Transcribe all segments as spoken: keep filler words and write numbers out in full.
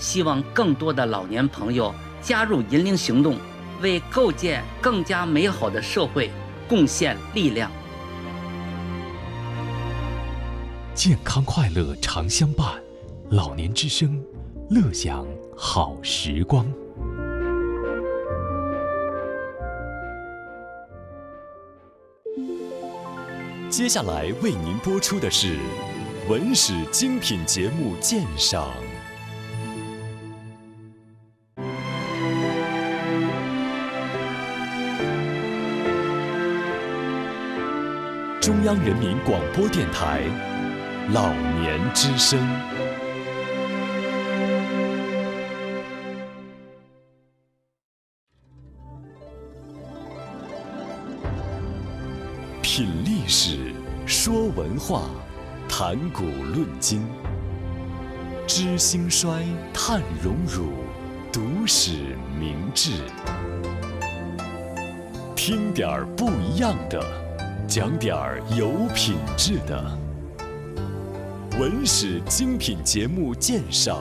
希望更多的老年朋友加入银铃行动，为构建更加美好的社会贡献力量。 健康快乐常相伴，老年之声，乐享好时光。接下来为您播出的是文史精品节目鉴赏。中央人民广播电台老年之声。品历史，说文化，谈古论今，知兴衰，探荣辱，读史明智。听点儿不一样的，讲点儿有品质的。文史精品节目鉴赏。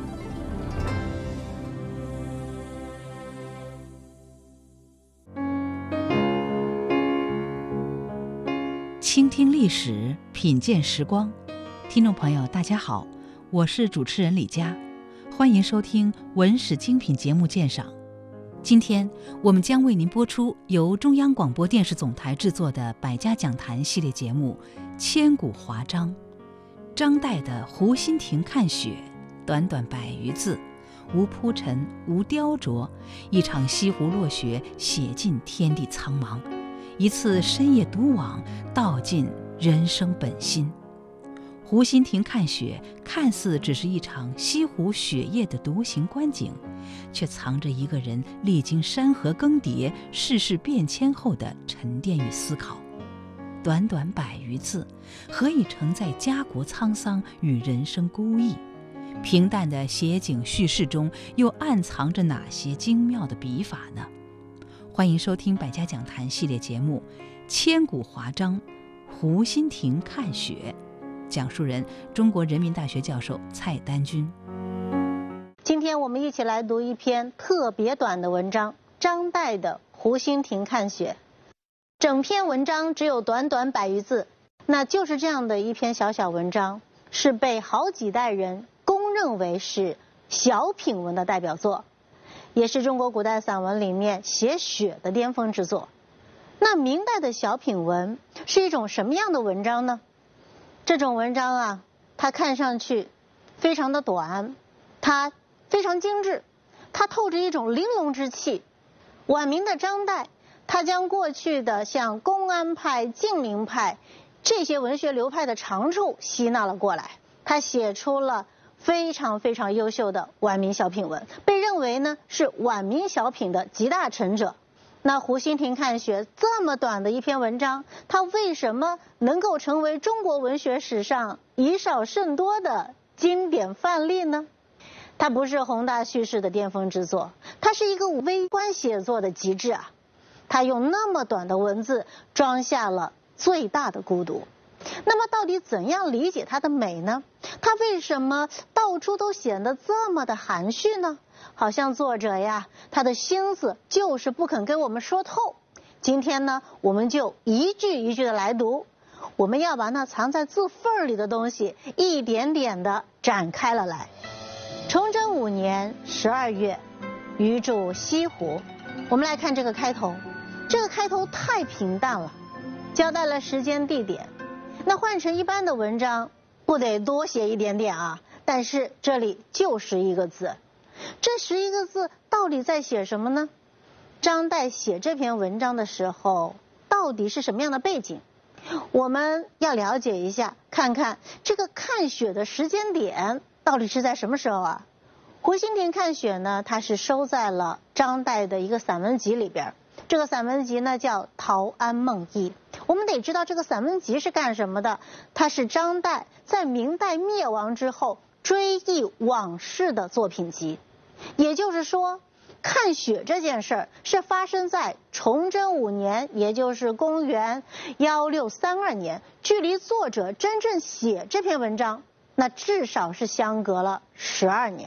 倾听历史，品鉴时光。听众朋友大家好，我是主持人李佳，欢迎收听文史精品节目鉴赏。今天我们将为您播出由中央广播电视总台制作的百家讲坛系列节目《千古华章》。张岱的《湖心亭看雪》，短短百余字，无铺陈，无雕琢，一场西湖落雪，写尽天地苍茫，一次深夜独往，道尽人生本心。湖心亭看雪看似只是一场西湖雪夜的独行观景，却藏着一个人历经山河更迭、世事变迁后的沉淀与思考。短短百余字，何以承载家国沧桑与人生孤逸？平淡的写景叙事中，又暗藏着哪些精妙的笔法呢？欢迎收听百家讲坛系列节目《千古华章·湖心亭看雪》，讲述人中国人民大学教授蔡丹君。 今天我们一起来读一篇特别短的文章，张岱的《湖心亭看雪》。整篇文章只有短短百余字，那就是这样的一篇小小文章，是被好几代人公认为是小品文的代表作，也是中国古代散文里面写雪的巅峰之作。那明代的小品文是一种什么样的文章呢？这种文章啊，它看上去非常的短，它非常精致，它透着一种玲珑之气。晚明的张岱，他将过去的像公安派、晋明派这些文学流派的长处吸纳了过来，他写出了非常非常优秀的晚明小品文，被认为呢是晚明小品的集大成者。那《湖心亭看雪》这么短的一篇文章，它为什么能够成为中国文学史上以少胜多的经典范例呢？它不是宏大叙事的巅峰之作，它是一个微观写作的极致啊！它用那么短的文字装下了最大的孤独。那么到底怎样理解它的美呢？它为什么到处都显得这么的含蓄呢？好像作者呀，他的心思就是不肯跟我们说透。今天呢，我们就一句一句的来读，我们要把那藏在字缝里的东西一点点的展开了来。崇祯五年十二月，余住西湖。我们来看这个开头，这个开头太平淡了，交代了时间地点。那换成一般的文章，不得多写一点点啊？但是这里就十一个字，这十一个字到底在写什么呢？张岱写这篇文章的时候，到底是什么样的背景？我们要了解一下，看看这个看雪的时间点到底是在什么时候啊？《湖心亭看雪》呢，它是收在了张岱的一个散文集里边。这个散文集呢叫《陶庵梦忆》。我们得知道这个散文集是干什么的，它是张岱在明代灭亡之后追忆往事的作品集。也就是说，看雪这件事儿是发生在崇祯五年，也就是公元一六三二年，距离作者真正写这篇文章，那至少是相隔了十二年。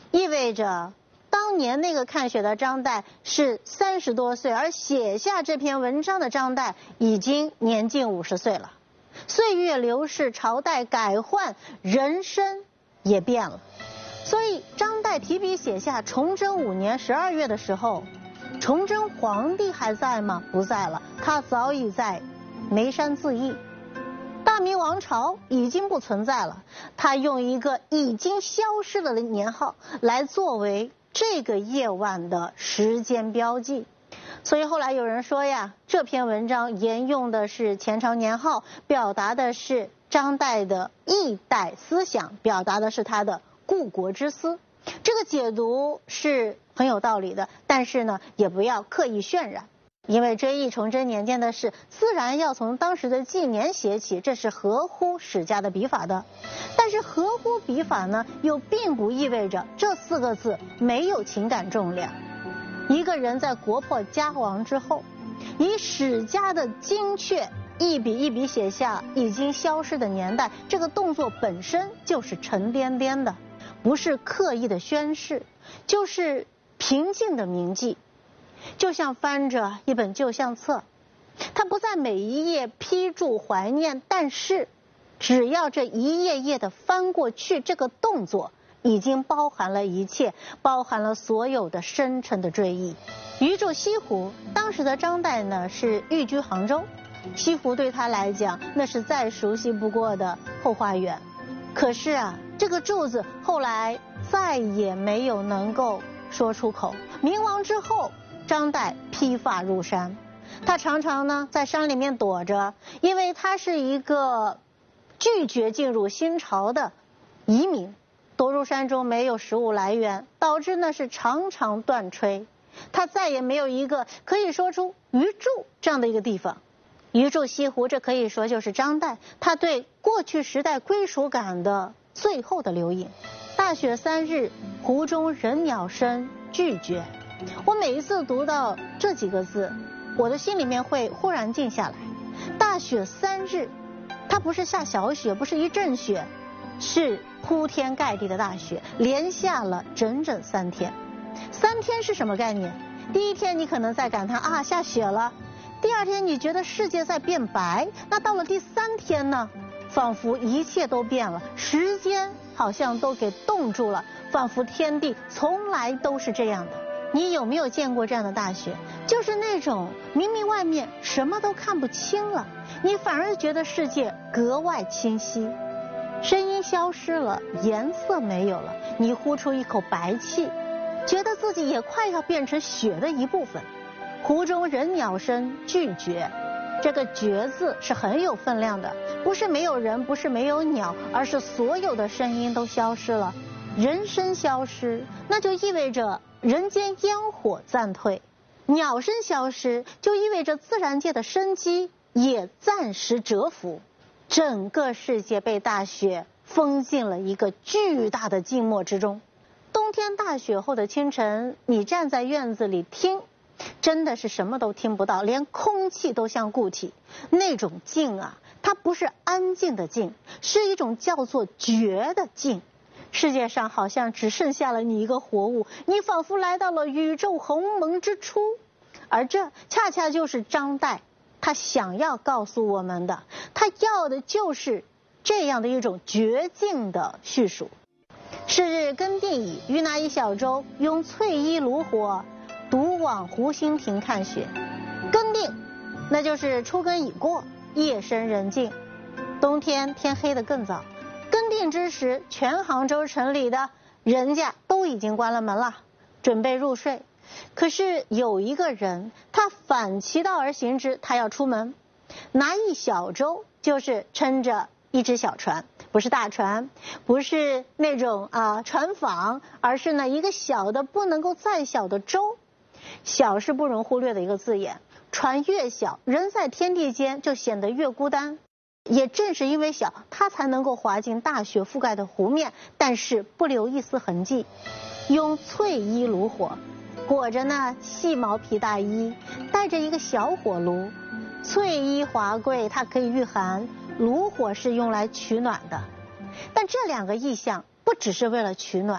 意味着当年那个看雪的张岱是三十多岁，而写下这篇文章的张岱已经年近五十岁了。岁月流逝，朝代改换，人生也变了。所以张岱提笔写下崇祯五年十二月的时候，崇祯皇帝还在吗？不在了，他早已在眉山自缢。大明王朝已经不存在了，他用一个已经消失了的年号来作为这个夜晚的时间标记。所以后来有人说呀，这篇文章沿用的是前朝年号，表达的是张岱的易代思想，表达的是他的故国之思。这个解读是很有道理的，但是呢，也不要刻意渲染。因为追忆崇祯年间的事，自然要从当时的纪年写起，这是合乎史家的笔法的。但是合乎笔法呢，又并不意味着这四个字没有情感重量。一个人在国破家亡之后，以史家的精确一笔一笔写下已经消失的年代，这个动作本身就是沉甸甸的，不是刻意的宣示，就是平静的铭记。就像翻着一本旧相册，它不在每一页批注怀念，但是只要这一页页的翻过去，这个动作已经包含了一切，包含了所有的深沉的追忆。余住西湖，当时的张岱呢是寓居杭州，西湖对他来讲那是再熟悉不过的后花园。可是啊，这个住字后来再也没有能够说出口。明亡之后，张岱披发入山，他常常呢在山里面躲着，因为他是一个拒绝进入新朝的移民，躲入山中没有食物来源，导致呢是常常断炊。他再也没有一个可以说出余住这样的一个地方。余住西湖，这可以说就是张岱他对过去时代归属感的最后的留影。大雪三日，湖中人鸟声俱绝。我每一次读到这几个字，我的心里面会忽然静下来。大雪三日，它不是下小雪，不是一阵雪，是铺天盖地的大雪，连下了整整三天。三天是什么概念？第一天你可能在感叹啊下雪了，第二天你觉得世界在变白，那到了第三天呢，仿佛一切都变了，时间好像都给冻住了，仿佛天地从来都是这样的。你有没有见过这样的大雪？就是那种明明外面什么都看不清了，你反而觉得世界格外清晰。声音消失了，颜色没有了，你呼出一口白气，觉得自己也快要变成雪的一部分。湖中人鸟声俱绝，这个绝字是很有分量的，不是没有人，不是没有鸟，而是所有的声音都消失了。人声消失，那就意味着人间烟火暂退；鸟声消失，就意味着自然界的生机也暂时蛰伏。整个世界被大雪封进了一个巨大的静默之中。冬天大雪后的清晨，你站在院子里听，真的是什么都听不到，连空气都像固体。那种静啊，它不是安静的静，是一种叫做绝的静。世界上好像只剩下了你一个活物，你仿佛来到了宇宙鸿蒙之初。而这恰恰就是张岱他想要告诉我们的，他要的就是这样的一种绝境的叙述。是日更定矣，欲拿一小舟，拥翠衣炉火，独往湖心亭看雪。更定，那就是初更已过，夜深人静，冬天天黑得更早。更定之时，全杭州城里的人家都已经关了门了，准备入睡。可是有一个人，他反其道而行之，他要出门，拿一小舟，就是撑着一只小船，不是大船，不是那种啊船舫，而是呢一个小的不能够再小的舟。小是不容忽略的一个字眼，船越小，人在天地间就显得越孤单。也正是因为小，它才能够滑进大雪覆盖的湖面，但是不留一丝痕迹。用翠衣炉火，裹着那细毛皮大衣，带着一个小火炉。翠衣华贵，它可以御寒，炉火是用来取暖的。但这两个意象不只是为了取暖，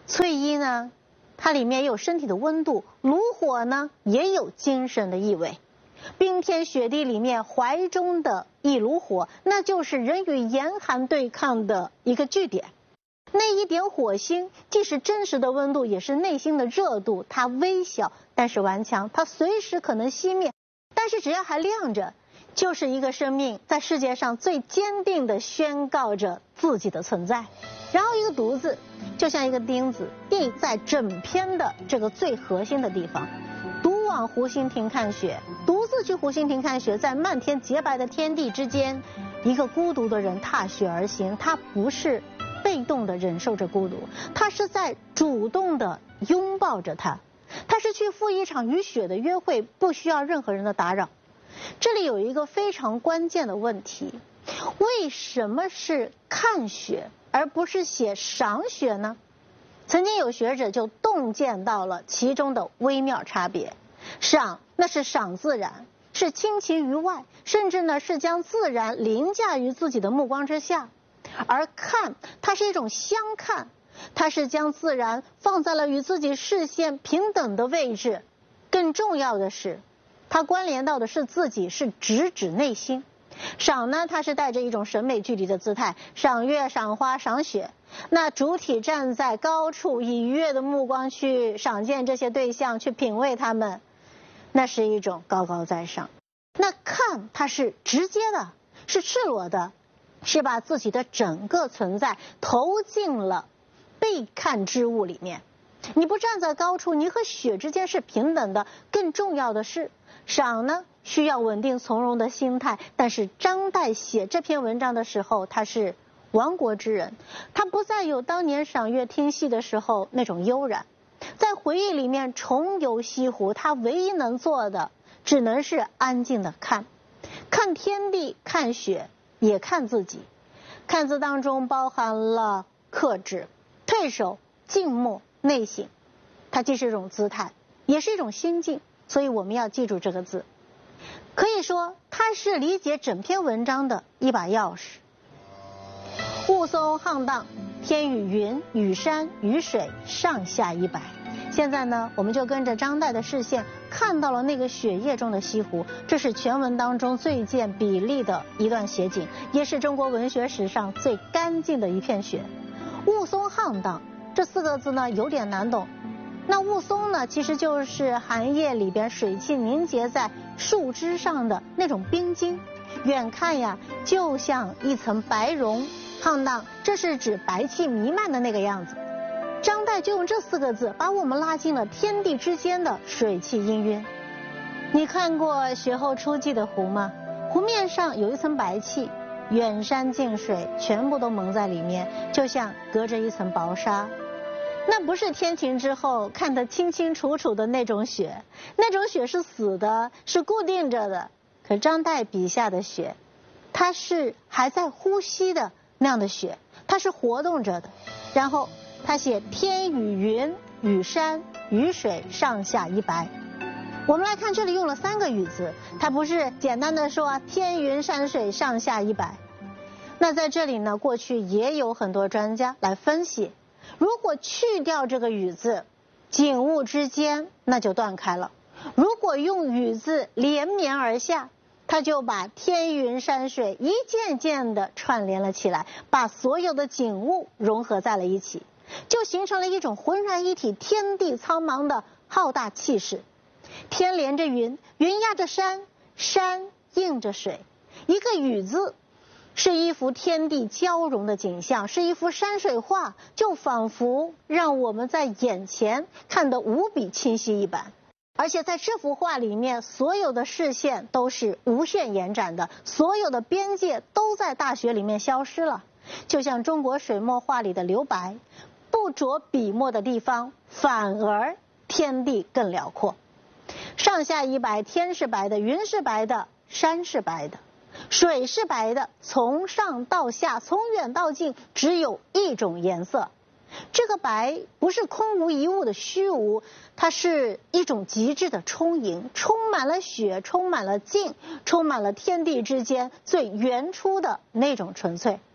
淬衣呢，它里面有身体的温度；炉火呢，也有精神的意味。冰天雪地里面怀中的一炉火，那就是人与严寒对抗的一个据点。那一点火星，既是真实的温度，也是内心的热度。它微小，但是顽强，它随时可能熄灭，但是只要还亮着，就是一个生命在世界上最坚定地宣告着自己的存在。然后一个独字，就像一个钉子，钉在整篇的这个最核心的地方。独往湖心亭看雪，独自去湖心亭看雪，在漫天洁白的天地之间，一个孤独的人踏雪而行，他不是被动地忍受着孤独，他是在主动地拥抱着它。他是去赴一场与雪的约会，不需要任何人的打扰。这里有一个非常关键的问题，为什么是看雪而不是写赏雪呢？曾经有学者就洞见到了其中的微妙差别。赏那是赏自然，是倾其于外，甚至呢是将自然凌驾于自己的目光之下。而看，它是一种相看，它是将自然放在了与自己视线平等的位置。更重要的是，它关联到的是自己，是直指内心。赏呢，它是带着一种审美距离的姿态，赏月、赏花、赏雪。那主体站在高处，以愉悦的目光去赏见这些对象，去品味它们，那是一种高高在上。那看，它是直接的，是赤裸的，是把自己的整个存在投进了被看之物里面。你不站在高处，你和雪之间是平等的。更重要的是，赏呢需要稳定从容的心态，但是张岱写这篇文章的时候，他是亡国之人，他不再有当年赏月听戏的时候那种悠然，在回忆里面重游西湖，他唯一能做的只能是安静的看，看天地，看雪，也看自己。看字当中包含了克制、退守、静默、内省，它既是一种姿态，也是一种心境，所以我们要记住这个字。可以说，它是理解整篇文章的一把钥匙。雾凇沆荡，天与云、与山、与水上下一百。现在呢，我们就跟着张岱的视线看到了那个雪夜中的西湖，这是全文当中最见比例的一段写景，也是中国文学史上最干净的一片雪。雾凇沆荡这四个字呢有点难懂，那雾凇呢其实就是寒夜里边水汽凝结在树枝上的那种冰晶，远看呀就像一层白绒。沆荡这是指白气弥漫的那个样子。张岱就用这四个字把我们拉进了天地之间的水汽氤氲。你看过雪后初霁的湖吗？湖面上有一层白气，远山近水全部都蒙在里面，就像隔着一层薄纱。那不是天晴之后看得清清楚楚的那种雪，那种雪是死的，是固定着的。可张岱笔下的雪，它是还在呼吸的那样的雪，它是活动着的。然后他写天与云、与山、与水上下一白。我们来看这里用了三个与字，它不是简单的说天云山水上下一百。那在这里呢，过去也有很多专家来分析，如果去掉这个与字，景物之间那就断开了；如果用与字连绵而下，他就把天云山水一件件的串联了起来，把所有的景物融合在了一起，就形成了一种浑然一体、天地苍茫的浩大气势。天连着云，云压着山，山映着水，一个与字是一幅天地交融的景象，是一幅山水画，就仿佛让我们在眼前看得无比清晰一般。而且在这幅画里面，所有的视线都是无限延展的，所有的边界都在大雪里面消失了，就像中国水墨画里的留白，不着笔墨的地方反而天地更辽阔。上下一白，天是白的，云是白的，山是白的，水是白的，从上到下，从远到近，只有一种颜色。这个白不是空无一物的虚无，它是一种极致的充盈，充满了雪，充满了静，充满了天地之间最原初的那种纯粹。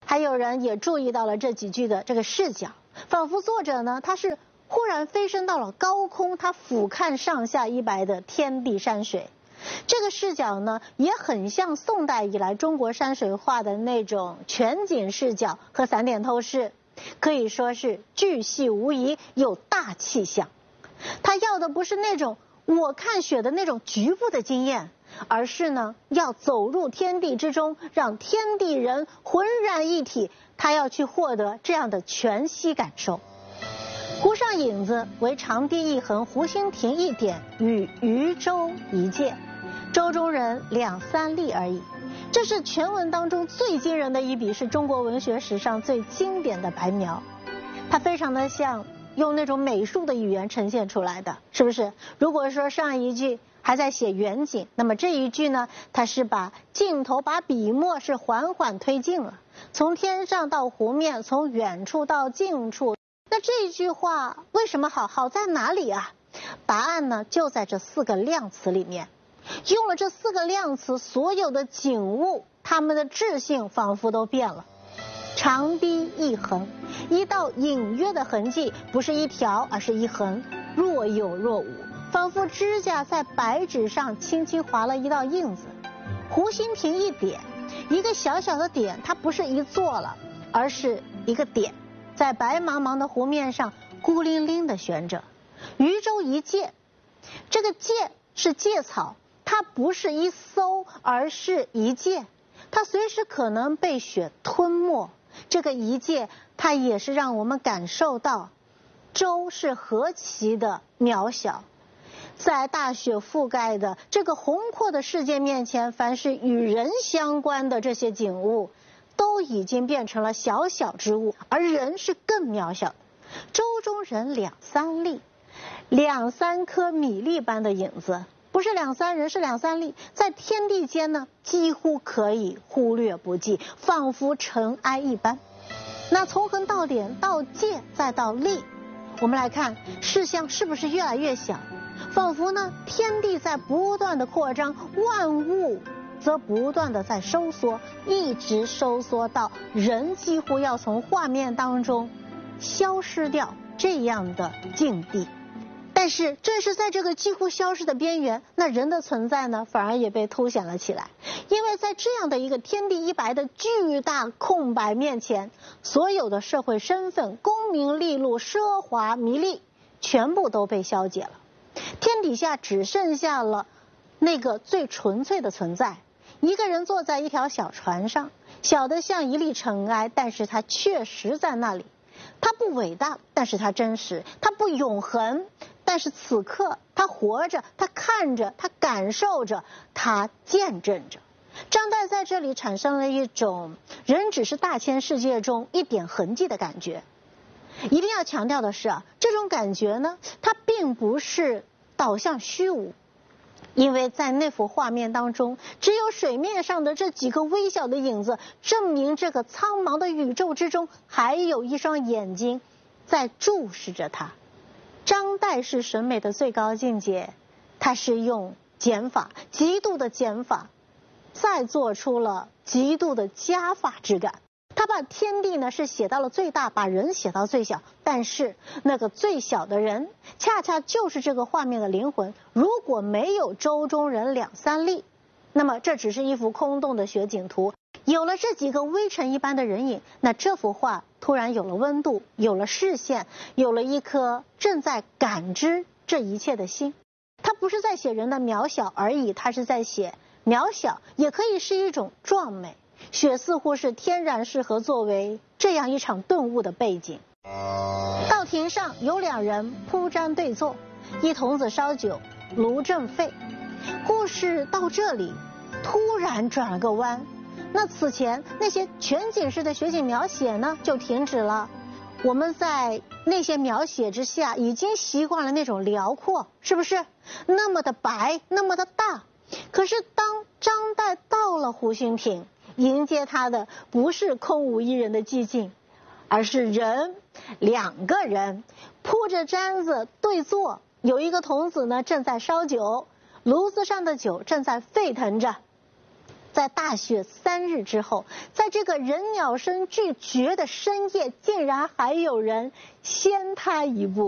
还有人也注意到了这几句的这个视角，仿佛作者呢他是忽然飞升到了高空，他俯瞰上下一白的天地山水。这个视角呢也很像宋代以来中国山水画的那种全景视角和散点透视，可以说是巨细无遗，有大气象。他要的不是那种我看雪的那种局部的经验，而是呢要走入天地之中，让天地人浑然一体，他要去获得这样的全息感受。湖上影子为长堤一横，湖心亭一点，与渔舟一芥，舟中人两三粒而已。这是全文当中最惊人的一笔，是中国文学史上最经典的白描。它非常的像用那种美术的语言呈现出来的，是不是？如果说上一句还在写远景，那么这一句呢，它是把镜头把笔墨是缓缓推进了，从天上到湖面，从远处到近处。那这一句话为什么好？好在哪里啊？答案呢就在这四个量词里面。用了这四个量词，所有的景物它们的质性仿佛都变了。长堤一横，一道隐约的痕迹，不是一条，而是一横，若有若无，仿佛指甲在白纸上轻轻划了一道印子。湖心亭一点，一个小小的点，它不是一座了，而是一个点，在白茫茫的湖面上孤零零地悬着。渔舟一芥，这个芥是芥草，它不是一艘，而是一芥，它随时可能被雪吞没。这个一芥，它也是让我们感受到舟是何其的渺小。在大雪覆盖的这个宏阔的世界面前，凡是与人相关的这些景物都已经变成了小小之物，而人是更渺小的。舟中人两三粒，两三颗米粒般的影子，不是两三人，是两三粒，在天地间呢几乎可以忽略不计，仿佛尘埃一般。那从横到点到芥再到粒，我们来看视项是不是越来越小，仿佛呢天地在不断的扩张，万物则不断的在收缩，一直收缩到人几乎要从画面当中消失掉这样的境地。但是正是在这个几乎消失的边缘，那人的存在呢反而也被凸显了起来。因为在这样的一个天地一白的巨大空白面前，所有的社会身份、功名利禄、奢华迷利全部都被消解了，天底下只剩下了那个最纯粹的存在。一个人坐在一条小船上，小的像一粒尘埃，但是它确实在那里。它不伟大，但是它真实；它不永恒，但是此刻它活着，它看着，它感受着，它见证着。张岱在这里产生了一种人只是大千世界中一点痕迹的感觉。一定要强调的是啊，这种感觉呢，它并不是导向虚无，因为在那幅画面当中，只有水面上的这几个微小的影子，证明这个苍茫的宇宙之中还有一双眼睛在注视着它。张岱是审美的最高境界，他是用减法，极度的减法，再做出了极度的加法之感。他把天地呢是写到了最大，把人写到最小，但是那个最小的人恰恰就是这个画面的灵魂。如果没有舟中人两三粒，那么这只是一幅空洞的雪景图。有了这几个微尘一般的人影，那这幅画突然有了温度，有了视线，有了一颗正在感知这一切的心。他不是在写人的渺小而已，他是在写渺小也可以是一种壮美。雪似乎是天然适合作为这样一场顿悟的背景。到亭上有两人铺毡对坐，一童子烧酒，炉正沸。故事到这里突然转了个弯，那此前那些全景式的雪景描写呢就停止了。我们在那些描写之下已经习惯了那种辽阔，是不是那么的白，那么的大？可是当张岱到了湖心亭，迎接他的不是空无一人的寂静，而是人，两个人铺着毡子对坐，有一个童子呢正在烧酒，炉子上的酒正在沸腾着。 在大雪三日之后，在这个人鸟声俱绝的深夜，竟然还有人先他一步。